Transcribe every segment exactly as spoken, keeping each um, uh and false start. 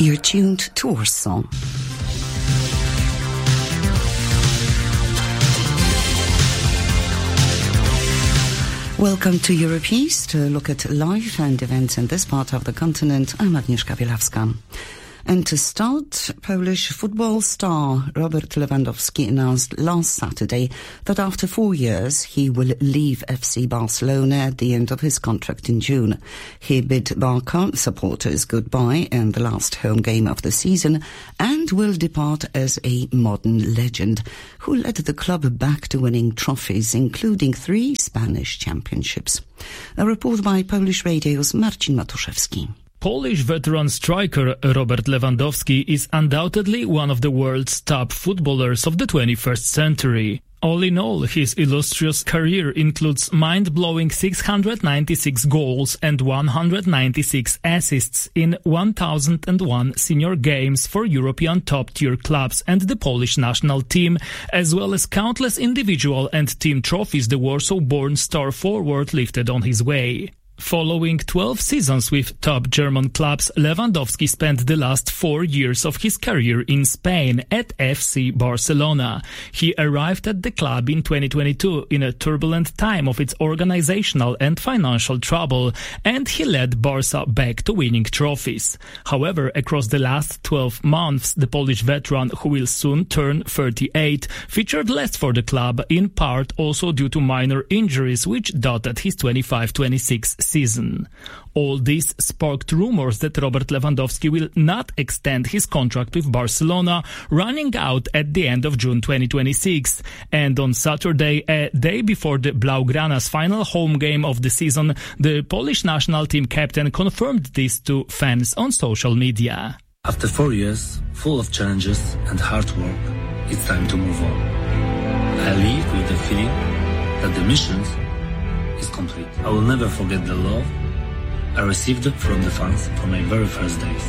You're tuned to Warsaw. Welcome to Europe East, to look at life and events in this part of the continent. I'm Agnieszka Bielawska. And to start, Polish football star Robert Lewandowski announced last Saturday that after four years he will leave F C Barcelona at the end of his contract in June. He bid Barca supporters goodbye in the last home game of the season and will depart as a modern legend who led the club back to winning trophies, including three Spanish championships. A report by Polish Radio's Marcin Matuszewski. Polish veteran striker Robert Lewandowski is undoubtedly one of the world's top footballers of the twenty-first century. All in all, his illustrious career includes mind-blowing six hundred ninety-six goals and one hundred ninety-six assists in one thousand one senior games for European top-tier clubs and the Polish national team, as well as countless individual and team trophies the Warsaw-born star forward lifted on his way. Following twelve seasons with top German clubs, Lewandowski spent the last four years of his career in Spain at F C Barcelona. He arrived at the club in twenty twenty-two in a turbulent time of its organizational and financial trouble, and he led Barca back to winning trophies. However, across the last twelve months, the Polish veteran, who will soon turn thirty-eight, featured less for the club, in part also due to minor injuries which dotted his twenty-five twenty-six season. All this sparked rumors that Robert Lewandowski will not extend his contract with Barcelona, running out at the end of June twenty twenty-six. And on Saturday, a day before the Blaugrana's final home game of the season, the Polish national team captain confirmed this to fans on social media. After four years, full of challenges and hard work, it's time to move on. I leave with the feeling that the mission is complete. I will never forget the love I received from the fans from my very first days.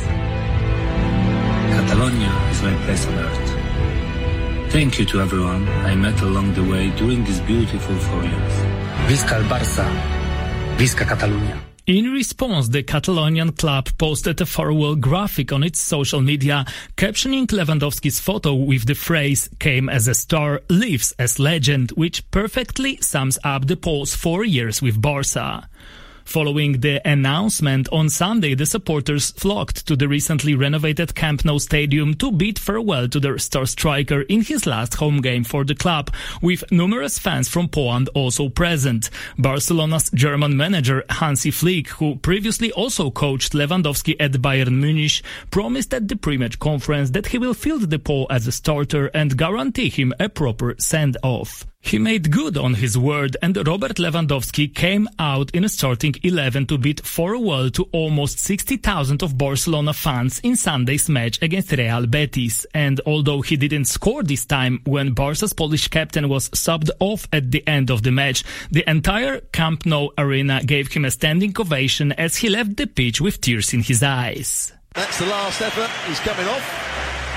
Catalonia is my place on earth. Thank you to everyone I met along the way during these beautiful four years. Visca el Barça, Visca Catalunya. In response, the Catalonian club posted a farewell graphic on its social media, captioning Lewandowski's photo with the phrase "came as a star, lives as legend," which perfectly sums up the Pole's four years with Barca. Following the announcement on Sunday, the supporters flocked to the recently renovated Camp Nou stadium to bid farewell to their star striker in his last home game for the club, with numerous fans from Poland also present. Barcelona's German manager Hansi Flick, who previously also coached Lewandowski at Bayern Munich, promised at the pre-match conference that he will field the Pole as a starter and guarantee him a proper send-off. He made good on his word, and Robert Lewandowski came out in a starting eleven to bid farewell to almost sixty thousand of Barcelona fans in Sunday's match against Real Betis. And although he didn't score this time when Barca's Polish captain was subbed off at the end of the match, the entire Camp Nou arena gave him a standing ovation as he left the pitch with tears in his eyes. That's the last effort. He's coming off.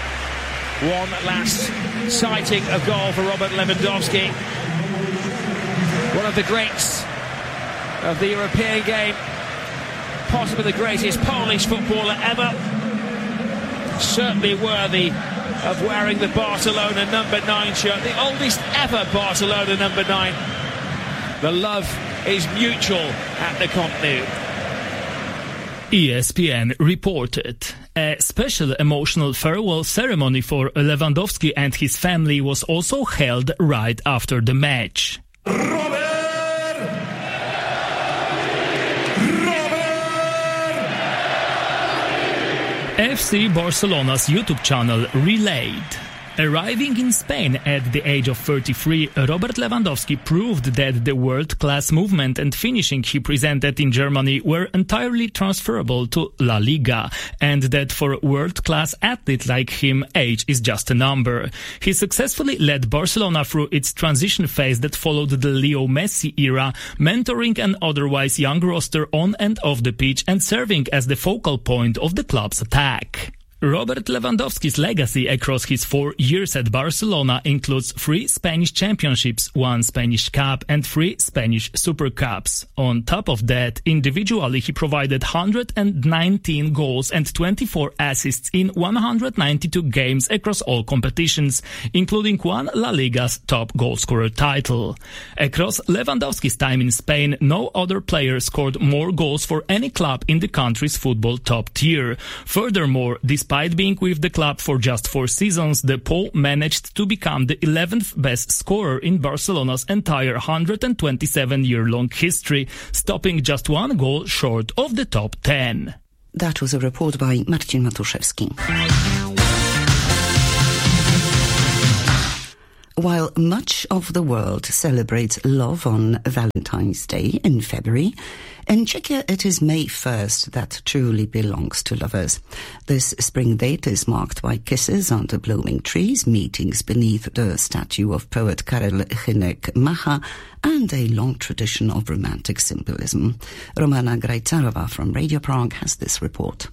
One last sighting of goal for Robert Lewandowski. One of the greats of the European game. Possibly the greatest Polish footballer ever. Certainly worthy of wearing the Barcelona number nine shirt. The oldest ever Barcelona number nine. The love is mutual at the Camp Nou. E S P N reported. A special emotional farewell ceremony for Lewandowski and his family was also held right after the match. Robert! Robert! F C Barcelona's YouTube channel relayed. Arriving in Spain at the age of thirty-three, Robert Lewandowski proved that the world-class movement and finishing he presented in Germany were entirely transferable to La Liga, and that for a world-class athlete like him, age is just a number. He successfully led Barcelona through its transition phase that followed the Leo Messi era, mentoring an otherwise young roster on and off the pitch and serving as the focal point of the club's attack. Robert Lewandowski's legacy across his four years at Barcelona includes three Spanish championships, one Spanish Cup and three Spanish Super Cups. On top of that, individually he provided one hundred nineteen goals and twenty-four assists in one hundred ninety-two games across all competitions, including one La Liga's top goalscorer title. Across Lewandowski's time in Spain, no other player scored more goals for any club in the country's football top tier. Furthermore, despite Despite being with the club for just four seasons, the Pole managed to become the eleventh best scorer in Barcelona's entire one hundred twenty-seven year long history, stopping just one goal short of the top ten. That was a report by Marcin Matuszewski. While much of the world celebrates love on Valentine's Day in February, in Czechia it is May first that truly belongs to lovers. This spring date is marked by kisses under blooming trees, meetings beneath the statue of poet Karel Hynek-Mácha, and a long tradition of romantic symbolism. Romana Grajcarova from Radio Prague has this report.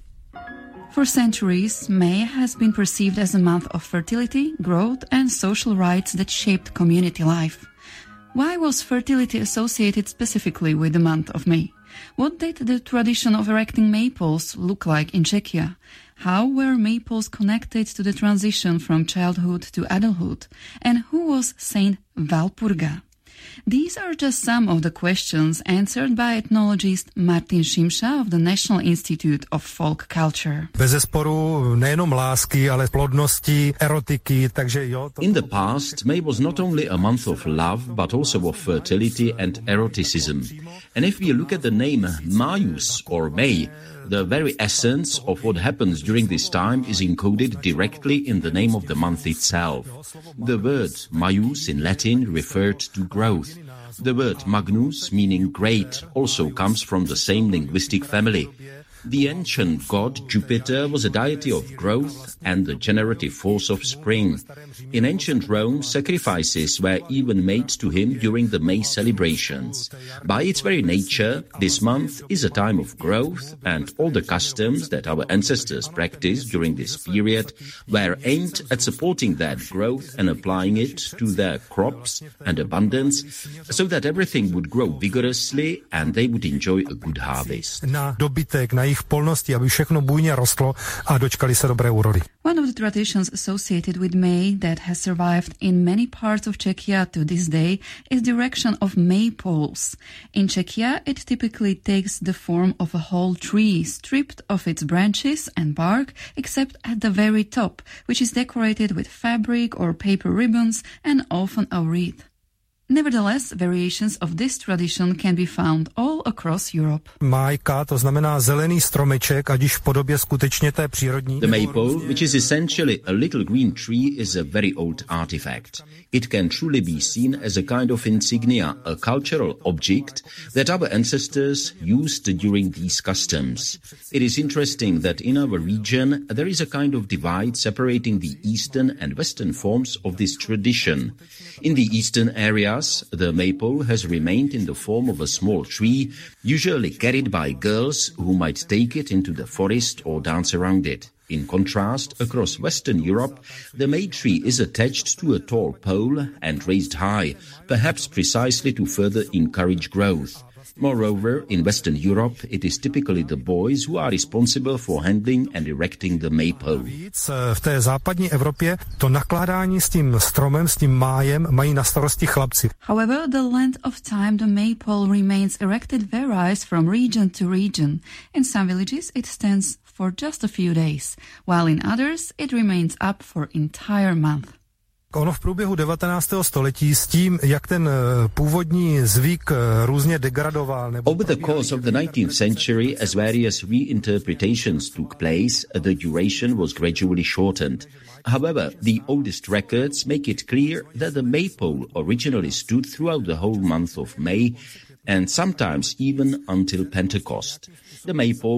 For centuries, May has been perceived as a month of fertility, growth, and social rights that shaped community life. Why was fertility associated specifically with the month of May? What did the tradition of erecting maypoles look like in Czechia? How were maypoles connected to the transition from childhood to adulthood? And who was Saint Walpurga? These are just some of the questions answered by ethnologist Martin Šimša of the National Institute of Folk Culture. Bezesporu nejenom lásky, ale plodnosti, erotiky, takže jo. In the past, May was not only a month of love, but also of fertility and eroticism. And if we look at the name Május or May, the very essence of what happens during this time is encoded directly in the name of the month itself. The word Maius in Latin referred to growth. The word Magnus, meaning great, also comes from the same linguistic family. The ancient god Jupiter was a deity of growth and the generative force of spring. In ancient Rome, sacrifices were even made to him during the May celebrations. By its very nature, this month is a time of growth, and all the customs that our ancestors practiced during this period were aimed at supporting that growth and applying it to their crops and abundance, so that everything would grow vigorously and they would enjoy a good harvest. Na dobytek, na jejich polnosti, aby všechno bujně rostlo a dočkali se dobré úrody. One of the traditions associated with May that has survived in many parts of Czechia to this day is the erection of maypoles. In Czechia, it typically takes the form of a whole tree, stripped of its branches and bark, except at the very top, which is decorated with fabric or paper ribbons and often a wreath. Nevertheless, variations of this tradition can be found all across Europe. Májka, to znamená zelený stromeček, ať již v podobě skutečně té přírodní. The maypole, which is essentially a little green tree, is a very old artifact. It can truly be seen as a kind of insignia, a cultural object that our ancestors used during these customs. It is interesting that in our region there is a kind of divide separating the eastern and western forms of this tradition. In the eastern area, the maypole has remained in the form of a small tree, usually carried by girls who might take it into the forest or dance around it. In contrast, across Western Europe, the May tree is attached to a tall pole and raised high, perhaps precisely to further encourage growth. Moreover, in Western Europe, it is typically the boys who are responsible for handling and erecting the maypole. V té západní Evropě to nakládání s tím stromem, s tím májem mají na starosti chlapci. However, the length of time the maypole remains erected varies from region to region. In some villages it stands for just a few days, while in others it remains up for entire month. Ono v průběhu devatenáctého století s tím, jak ten původní zvyk různě degradoval. Nebo Over the course of the nineteenth century, as various reinterpretations took place, the duration was gradually shortened. However, the oldest records make it clear that the maypole originally stood throughout the whole month of May, and sometimes even until Pentecost. The maypole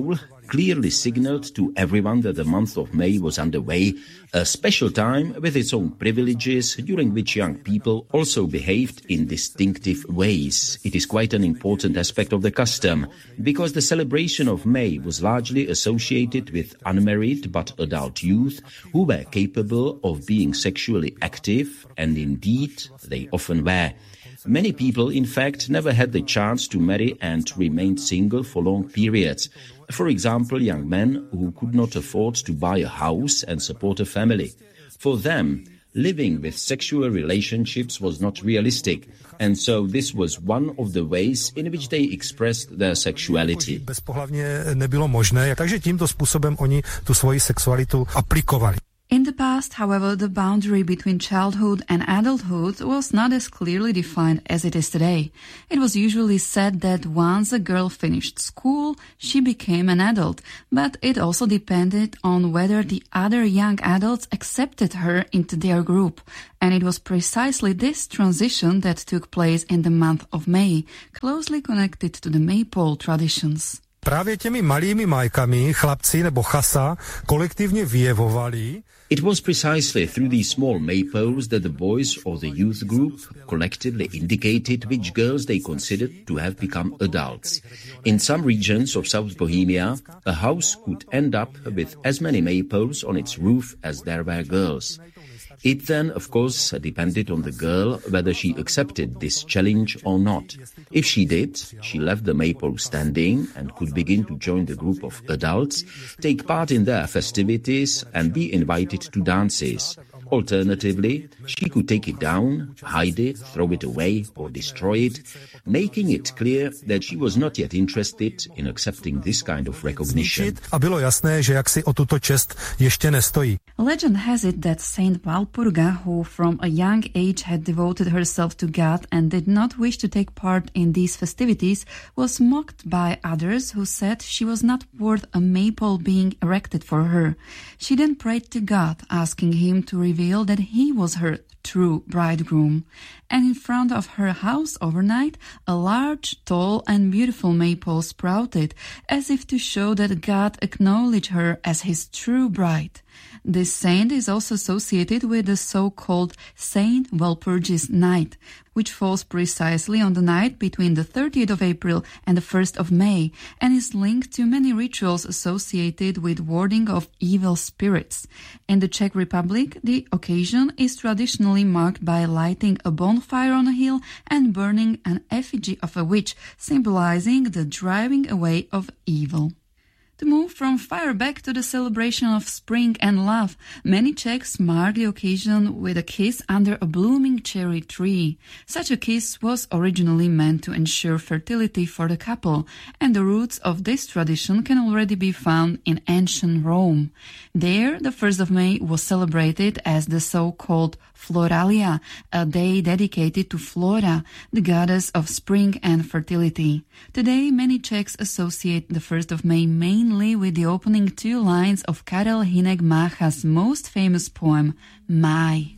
clearly signaled to everyone that the month of May was underway, a special time with its own privileges, during which young people also behaved in distinctive ways. It is quite an important aspect of the custom, because the celebration of May was largely associated with unmarried but adult youth who were capable of being sexually active, and indeed they often were. Many people, in fact, never had the chance to marry and remained single for long periods. For example, young men who could not afford to buy a house and support a family. For them, living with sexual relationships was not realistic, and so this was one of the ways in which they expressed their sexuality. Bezpohlavně nebylo možné, takže tímto způsobem oni tu svoji sexualitu aplikovali. In the past, however, the boundary between childhood and adulthood was not as clearly defined as it is today. It was usually said that once a girl finished school, she became an adult, but it also depended on whether the other young adults accepted her into their group. And it was precisely this transition that took place in the month of May, closely connected to the Maypole traditions. Právě těmi malými majkami chlapci nebo chasa kolektivně vyjevovali. It was precisely through these small maypoles that the boys or the youth group collectively indicated which girls they considered to have become adults. In some regions of South Bohemia, a house could end up with as many maypoles on its roof as there were girls. It then, of course, depended on the girl whether she accepted this challenge or not. If she did, she left the maypole standing and could begin to join the group of adults, take part in their festivities and be invited to dances. Alternatively, she could take it down, hide it, throw it away or destroy it, making it clear that she was not yet interested in accepting this kind of recognition. A bylo jasné, že jaksi o tuto čest ještě nestojí. Legend has it that Saint Walpurga, who from a young age had devoted herself to God and did not wish to take part in these festivities, was mocked by others who said she was not worth a maypole being erected for her. She then prayed to God, asking him to reveal that he was her true bridegroom. And in front of her house overnight, a large, tall and beautiful maypole sprouted, as if to show that God acknowledged her as his true bride. This saint is also associated with the so-called Saint Walpurgis Night, which falls precisely on the night between the thirtieth of April and the first of May, and is linked to many rituals associated with warding of evil spirits. In the Czech Republic, the occasion is traditionally marked by lighting a bonfire on a hill and burning an effigy of a witch, symbolizing the driving away of evil. To move from fire back to the celebration of spring and love, many Czechs mark the occasion with a kiss under a blooming cherry tree. Such a kiss was originally meant to ensure fertility for the couple, and the roots of this tradition can already be found in ancient Rome. There, the first of May was celebrated as the so-called Floralia, a day dedicated to Flora, the goddess of spring and fertility. Today, many Czechs associate the first of May mainly with the opening two lines of Karel Hynek Mácha's most famous poem, Máj.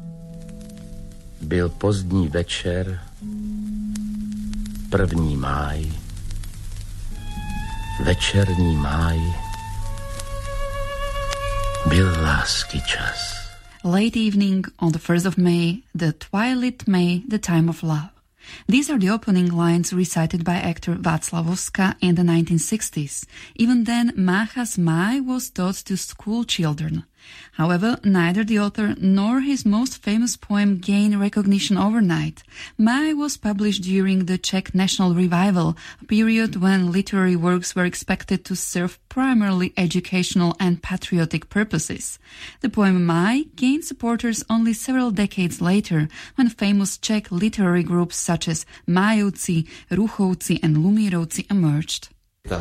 Byl pozdní večer, první máj, večerní máj, byl lásky čas. Late evening on the first of May, the twilight May, the time of love. These are the opening lines recited by actor Václav Voska in the nineteen sixties. Even then, Mácha's Máj was taught to school children. However, neither the author nor his most famous poem gained recognition overnight. Máj was published during the Czech National Revival, a period when literary works were expected to serve primarily educational and patriotic purposes. The poem Máj gained supporters only several decades later, when famous Czech literary groups such as Májovci, Ruchovci and Lumírovci emerged.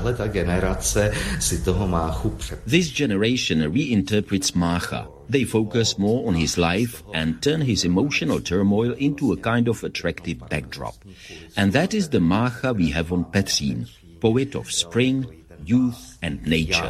This generation reinterprets Mácha. They focus more on his life and turn his emotional turmoil into a kind of attractive backdrop. And that is the Mácha we have on Petřín, poet of spring, youth and nature.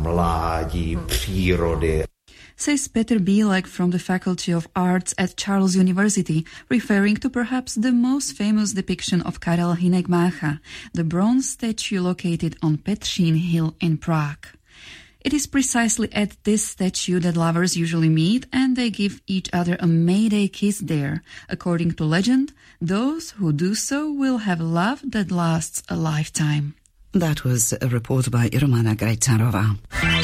Says Petr Bílek from the Faculty of Arts at Charles University, referring to perhaps the most famous depiction of Karel Hynek Mácha, the bronze statue located on Petřín Hill in Prague. It is precisely at this statue that lovers usually meet, and they give each other a Mayday kiss there. According to legend, those who do so will have love that lasts a lifetime. That was a report by Romana Grajcarova.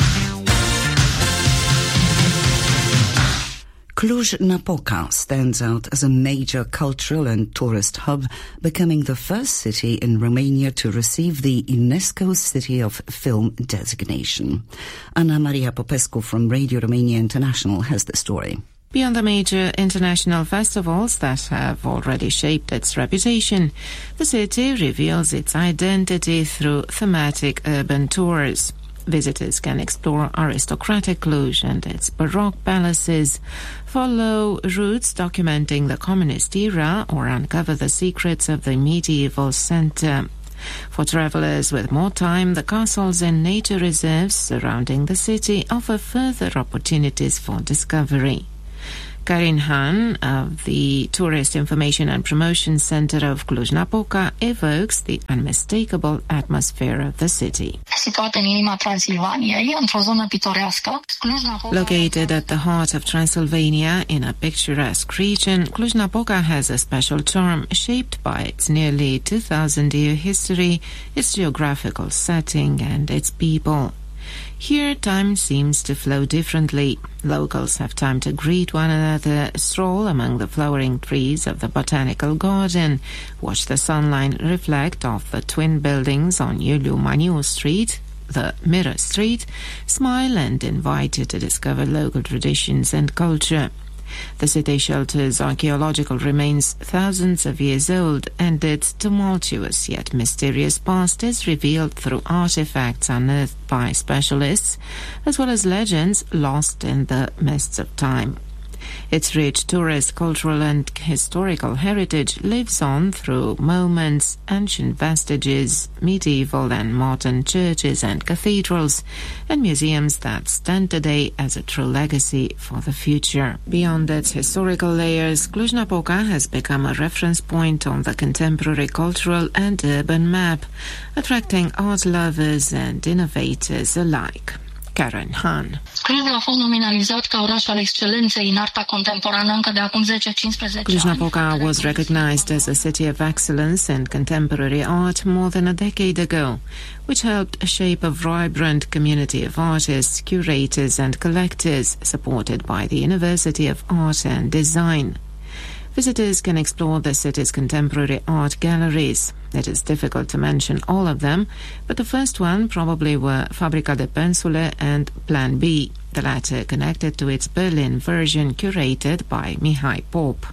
Cluj-Napoca stands out as a major cultural and tourist hub, becoming the first city in Romania to receive the UNESCO City of Film designation. Ana Maria Popescu from Radio Romania International has the story. Beyond the major international festivals that have already shaped its reputation, the city reveals its identity through thematic urban tours. Visitors can explore aristocratic Cluj and its Baroque palaces, follow routes documenting the communist era, or uncover the secrets of the medieval center. For travelers with more time, the castles and nature reserves surrounding the city offer further opportunities for discovery. Karin Han of the Tourist Information and Promotion Center of Cluj-Napoca evokes the unmistakable atmosphere of the city. Located at the heart of Transylvania in a picturesque region, Cluj-Napoca has a special charm shaped by its nearly two thousand year history, its geographical setting and its people. Here, time seems to flow differently. Locals have time to greet one another, stroll among the flowering trees of the botanical garden, watch the sunlight reflect off the twin buildings on Iuliu Maniu Street, the Mirror Street, smile and invite you to discover local traditions and culture. The city shelters archaeological remains thousands of years old, and its tumultuous yet mysterious past is revealed through artifacts unearthed by specialists, as well as legends lost in the mists of time. Its rich tourist, cultural and historical heritage lives on through moments, ancient vestiges, medieval and modern churches and cathedrals, and museums that stand today as a true legacy for the future. Beyond its historical layers, Cluj-Napoca has become a reference point on the contemporary cultural and urban map, attracting art lovers and innovators alike. Karen Han. Cluj-Napoca was recognized as a city of excellence in contemporary art more than a decade ago, which helped shape a vibrant community of artists, curators and collectors, supported by the University of Art and Design. Visitors can explore the city's contemporary art galleries. It is difficult to mention all of them, but the first one probably were Fabrica de Pensule and Plan B, the latter connected to its Berlin version curated by Mihai Pop.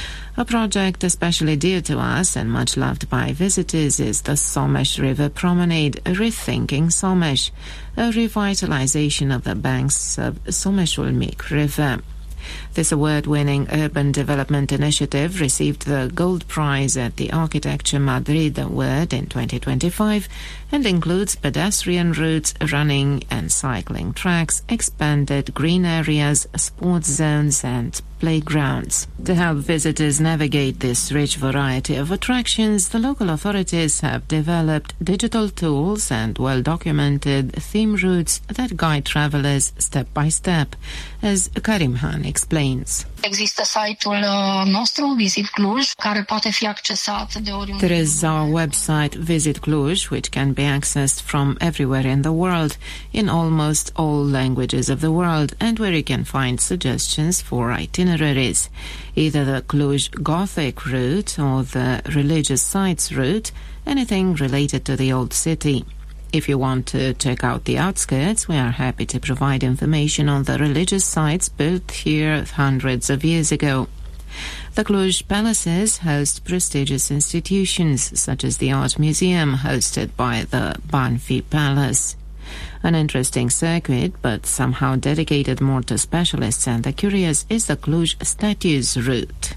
A project especially dear to us and much loved by visitors is the Someș River Promenade, Rethinking Someș, a revitalization of the banks of Someșul Mic River. This award-winning urban development initiative received the Gold Prize at the Architecture Madrid Award in twenty twenty-five and includes pedestrian routes, running and cycling tracks, expanded green areas, sports zones and playgrounds. To help visitors navigate this rich variety of attractions, the local authorities have developed digital tools and well-documented theme routes that guide travelers step by step, as Karim Han explains. Există site-ul nostru, Visit Cluj, care poate fi accesat de oriunde. There is our website, Visit Cluj, which can be accessed from everywhere in the world, in almost all languages of the world, and where you can find suggestions for itineraries, either the Cluj Gothic route or the religious sites route, anything related to the old city. If you want to check out the outskirts, we are happy to provide information on the religious sites built here hundreds of years ago. The Cluj palaces host prestigious institutions, such as the Art Museum hosted by the Banfi Palace. An interesting circuit, but somehow dedicated more to specialists and the curious, is the Cluj Statues route.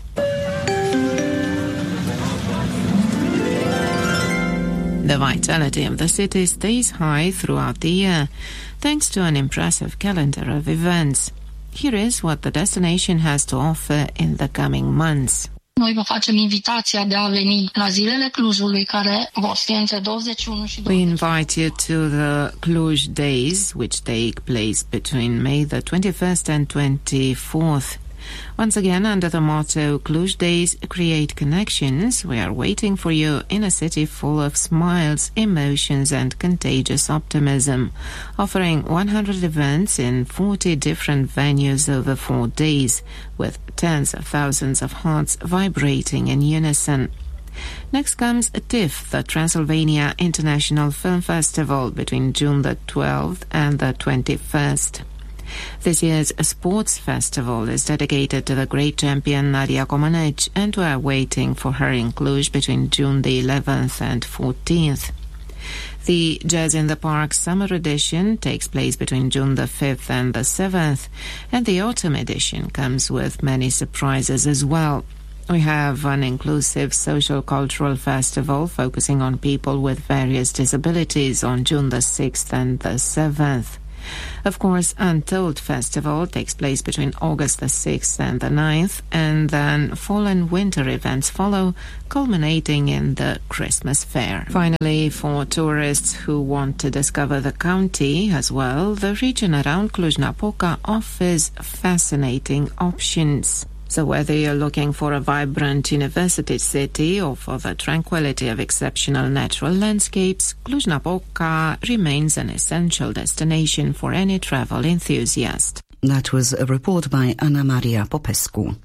The vitality of the city stays high throughout the year, thanks to an impressive calendar of events. Here is what the destination has to offer in the coming months. Noi vă facem invitația de a veni la Zilele Clujului, care vor fi între douăzeci și unu și We douăzeci. invite you to the Cluj Days, which take place between May the twenty-first and twenty-fourth. Once again, under the motto Cluj Days, create connections, we are waiting for you in a city full of smiles, emotions and contagious optimism, offering one hundred events in forty different venues over four days, with tens of thousands of hearts vibrating in unison. Next comes TIFF, the Transylvania International Film Festival, between June the twelfth and the twenty-first. This year's sports festival is dedicated to the great champion Nadia Comaneci, and we are waiting for her in Cluj between June the eleventh and fourteenth. The Jazz in the Park Summer Edition takes place between June the fifth and the seventh, and the Autumn Edition comes with many surprises as well. We have an inclusive social-cultural festival focusing on people with various disabilities on June the sixth and the seventh. Of course, Untold Festival takes place between August the sixth and the ninth, and then fall and winter events follow, culminating in the Christmas Fair. Finally, for tourists who want to discover the county as well, the region around Cluj-Napoca offers fascinating options. So whether you're looking for a vibrant university city or for the tranquility of exceptional natural landscapes, Cluj-Napoca remains an essential destination for any travel enthusiast. That was a report by Anna Maria Popescu.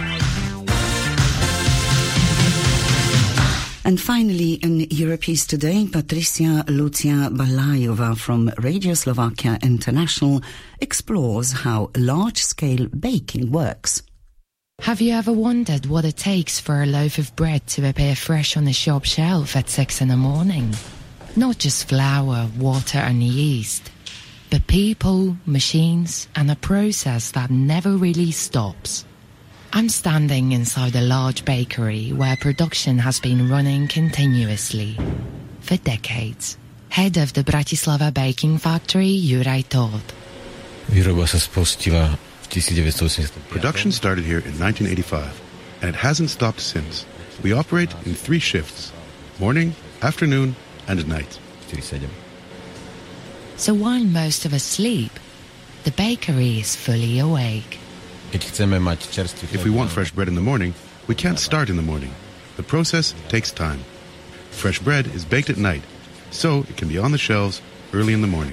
And finally, in Europe's Today, Patricia Lucia Balajova from Radio Slovakia International explores how large-scale baking works. Have you ever wondered what it takes for a loaf of bread to appear fresh on the shop shelf at six in the morning? Not just flour, water and yeast, but people, machines and a process that never really stops. I'm standing inside a large bakery where production has been running continuously for decades. Head of the Bratislava baking factory, Juraj Todd. Výroba sa spustila. Production started here in nineteen eighty-five, and it hasn't stopped since. We operate in three shifts: morning, afternoon, and night. So while most of us sleep, the bakery is fully awake. If we want fresh bread in the morning, we can't start in the morning. The process takes time. Fresh bread is baked at night, so it can be on the shelves early in the morning.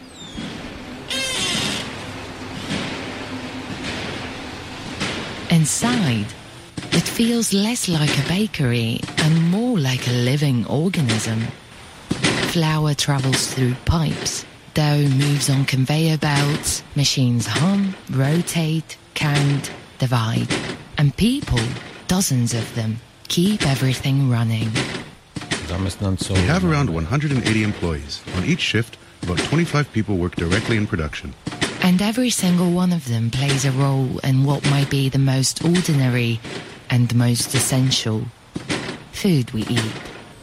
Inside, it feels less like a bakery and more like a living organism. Flour travels through pipes, dough moves on conveyor belts, machines hum, rotate, count, divide, and people, dozens of them, keep everything running. We have around one hundred eighty employees. On each shift, about twenty-five people work directly in production. And every single one of them plays a role in what might be the most ordinary and most essential food we eat.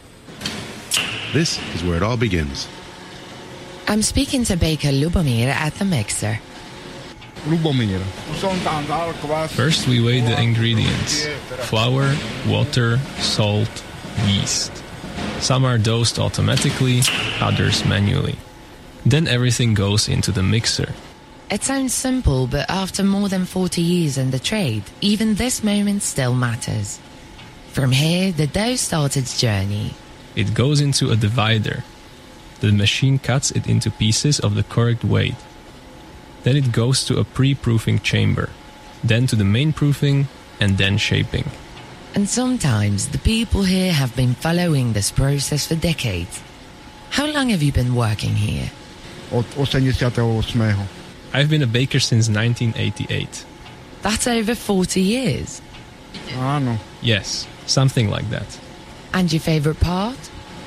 This is where it all begins. I'm speaking to baker Lubomir at the mixer. Lubomir. First we weigh the ingredients: flour, water, salt, yeast. Some are dosed automatically, others manually. Then everything goes into the mixer. It sounds simple, but after more than forty years in the trade, even this moment still matters. From here, the dough starts its journey. It goes into a divider. The machine cuts it into pieces of the correct weight. Then it goes to a pre-proofing chamber, then to the main proofing, and then shaping. And sometimes the people here have been following this process for decades. How long have you been working here? I've been a baker since nineteen eighty-eight. That's over forty years. Yes, something like that. And your favorite part?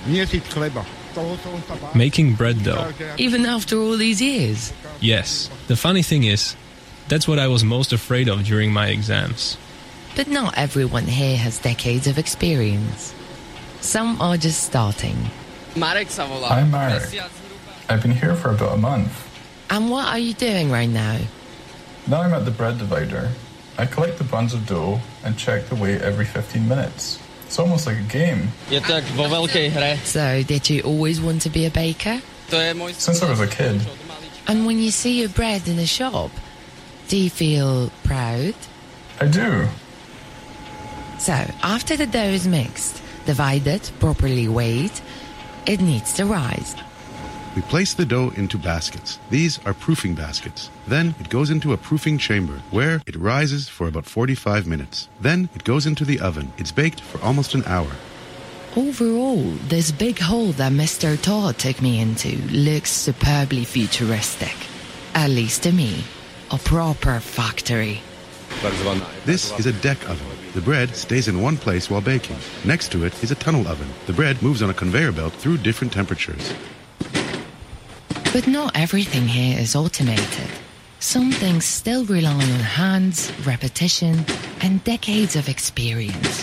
Making bread dough. Even after all these years? Yes. The funny thing is, that's what I was most afraid of during my exams. But not everyone here has decades of experience. Some are just starting. I'm Marek. I've been here for about a month. And what are you doing right now? Now I'm at the bread divider. I collect the buns of dough and check the weight every fifteen minutes. It's almost like a game. So, did you always want to be a baker? Since I was a kid. And when you see your bread in a shop, do you feel proud? I do. So, after the dough is mixed, divided, properly weighed, it needs to rise. We place the dough into baskets. These are proofing baskets. Then it goes into a proofing chamber, where it rises for about forty-five minutes. Then it goes into the oven. It's baked for almost an hour. Overall, this big hall that Mister Todd took me into looks superbly futuristic. At least to me. A proper factory. This is a deck oven. The bread stays in one place while baking. Next to it is a tunnel oven. The bread moves on a conveyor belt through different temperatures. But not everything here is automated. Some things still rely on hands, repetition, and decades of experience.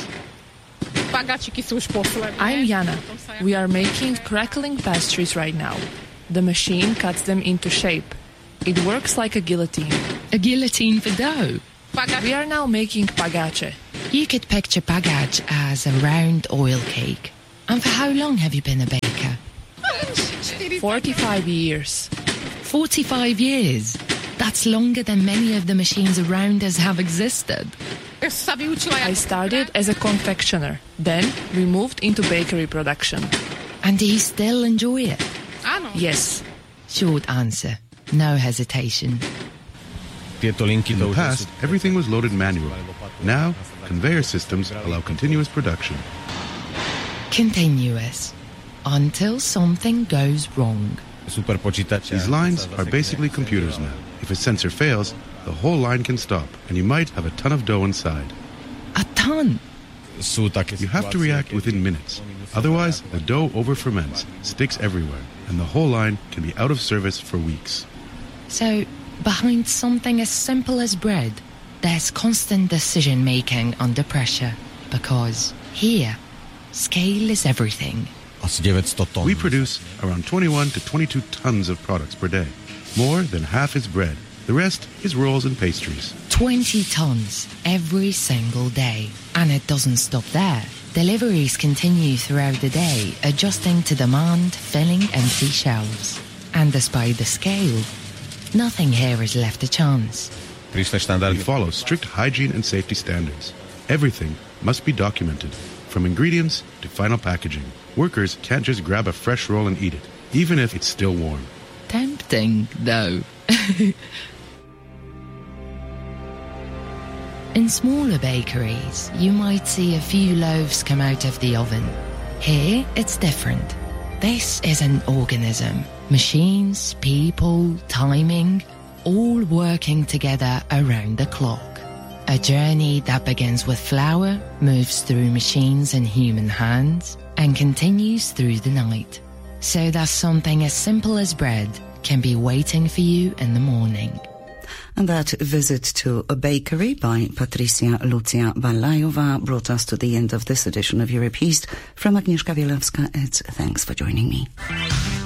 I'm Jana. We are making crackling pastries right now. The machine cuts them into shape. It works like a guillotine. A guillotine for dough? We are now making pagače. You could picture pagač as a round oil cake. And for how long have you been a baker? Forty-five years. Forty-five years? That's longer than many of the machines around us have existed. I started as a confectioner. Then we moved into bakery production. And do you still enjoy it? Yes. Short answer. No hesitation. In the past, everything was loaded manually. Now, conveyor systems allow continuous production. Continuous. Until something goes wrong. These lines are basically computers now. If a sensor fails, the whole line can stop, and you might have a ton of dough inside. A ton? You have to react within minutes. Otherwise, the dough over-ferments, sticks everywhere, and the whole line can be out of service for weeks. So, behind something as simple as bread, there's constant decision-making under pressure. Because here, scale is everything. We produce around twenty-one to twenty-two tons of products per day. More than half is bread. The rest is rolls and pastries. twenty tons every single day. And it doesn't stop there. Deliveries continue throughout the day, adjusting to demand, filling empty shelves. And despite the scale, nothing here is left to chance. We follow strict hygiene and safety standards. Everything must be documented, from ingredients to final packaging. Workers can't just grab a fresh roll and eat it, even if it's still warm. Tempting, though. In smaller bakeries, you might see a few loaves come out of the oven. Here, it's different. This is an organism. Machines, people, timing, all working together around the clock. A journey that begins with flour, moves through machines and human hands, and continues through the night. So that something as simple as bread can be waiting for you in the morning. And that visit to a bakery by Patricia Lucja Balajova brought us to the end of this edition of Europe East. From Agnieszka Bielawska, it's thanks for joining me.